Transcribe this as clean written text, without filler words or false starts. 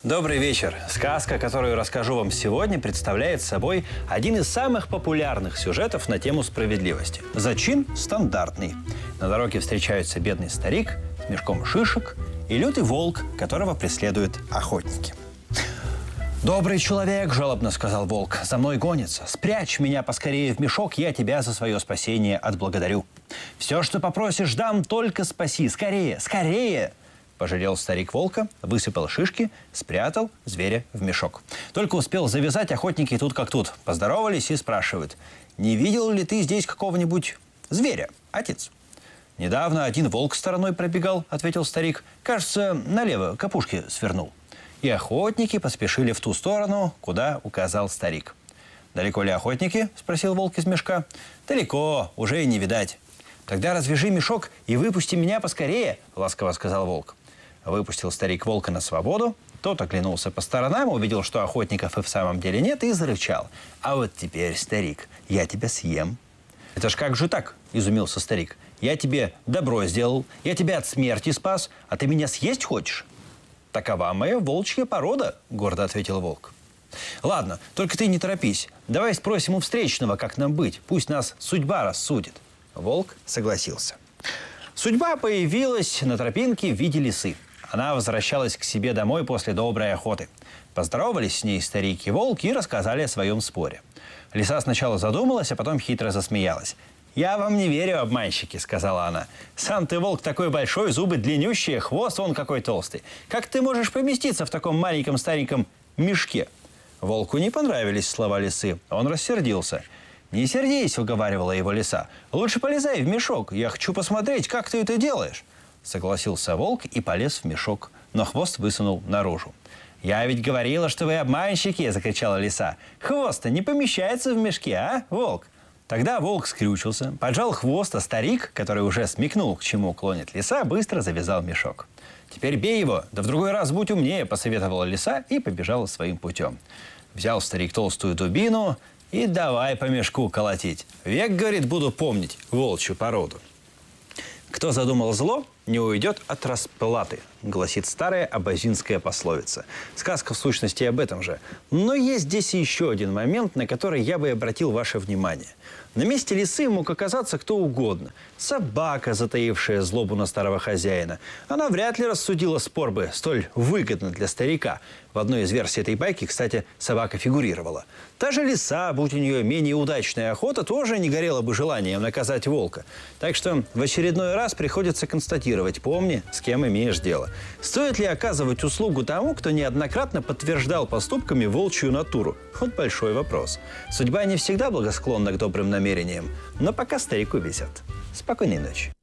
Добрый вечер. Сказка, которую расскажу вам сегодня, представляет собой один из самых популярных сюжетов на тему справедливости. Зачин стандартный. На дороге встречаются бедный старик с мешком шишек и лютый волк, которого преследуют охотники. «Добрый человек», – жалобно сказал волк, – «за мной гонится. Спрячь меня поскорее в мешок, я тебя за свое спасение отблагодарю. Все, что попросишь, дам, только спаси. Скорее, скорее!» Пожалел старик волка, высыпал шишки, спрятал зверя в мешок. Только успел завязать, охотники тут как тут. Поздоровались и спрашивают: «Не видел ли ты здесь какого-нибудь зверя, отец?» «Недавно один волк стороной пробегал», – ответил старик. «Кажется, налево к опушке свернул». И охотники поспешили в ту сторону, куда указал старик. «Далеко ли охотники?» – спросил волк из мешка. «Далеко, уже и не видать». «Тогда развяжи мешок и выпусти меня поскорее», – ласково сказал волк. Выпустил старик волка на свободу. Тот оглянулся по сторонам, увидел, что охотников и в самом деле нет, и зарычал. «А вот теперь, старик, я тебя съем». «Это ж как же так?» – изумился старик. «Я тебе добро сделал, я тебя от смерти спас, а ты меня съесть хочешь?» «Такова моя волчья порода», – гордо ответил волк. «Ладно, только ты не торопись. Давай спросим у встречного, как нам быть. Пусть нас судьба рассудит». Волк согласился. Судьба появилась на тропинке в виде лисы. Она возвращалась к себе домой после доброй охоты. Поздоровались с ней старик и волк и рассказали о своем споре. Лиса сначала задумалась, а потом хитро засмеялась. «Я вам не верю, обманщики», — сказала она. «Сам ты, волк, такой большой, зубы длиннющие, хвост он какой толстый. Как ты можешь поместиться в таком маленьком стареньком мешке?» Волку не понравились слова лисы. Он рассердился. «Не сердись», — уговаривала его лиса. «Лучше полезай в мешок. Я хочу посмотреть, как ты это делаешь». Согласился волк и полез в мешок, но хвост высунул наружу. «Я ведь говорила, что вы обманщики!» – закричала лиса. «Хвост-то не помещается в мешке, а, волк?» Тогда волк скрючился, поджал хвост, а старик, который уже смекнул, к чему клонит лиса, быстро завязал мешок. «Теперь бей его, да в другой раз будь умнее», – посоветовала лиса и побежала своим путем. Взял старик толстую дубину и давай по мешку колотить. «Век, — говорит, — буду помнить волчью породу». «Кто задумал зло, не уйдет от расплаты», – гласит старая абазинская пословица. Сказка в сущности об этом же. Но есть здесь еще один момент, на который я бы обратил ваше внимание. На месте лисы мог оказаться кто угодно. Собака, затаившая злобу на старого хозяина. Она вряд ли рассудила спор бы столь выгодно для старика. В одной из версий этой байки, кстати, собака фигурировала. Та же лиса, будь у нее менее удачная охота, тоже не горела бы желанием наказать волка. Так что в очередной раз приходится констатировать: помни, с кем имеешь дело. Стоит ли оказывать услугу тому, кто неоднократно подтверждал поступками волчью натуру? Вот большой вопрос. Судьба не всегда благосклонна к добрым намерениям, но пока старику везет. Спокойной ночи.